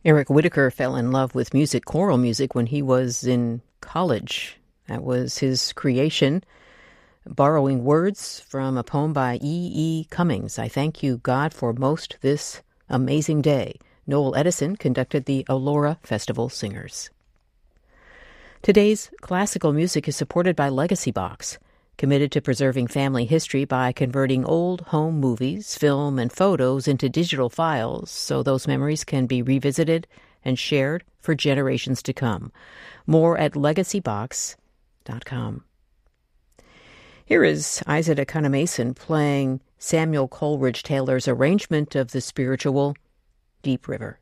Eric Whitacre fell in love with music, choral music, when he was in college. That was his creation, borrowing words from a poem by E. Cummings. I thank you, God, for most this amazing day. Noel Edison conducted the Aurora Festival Singers. Today's classical music is supported by Legacy Box, committed to preserving family history by converting old home movies, film, and photos into digital files so those memories can be revisited and shared for generations to come. More at legacybox.com. Here is Isa Dakota Mason playing Samuel Coleridge Taylor's arrangement of the spiritual Deep River.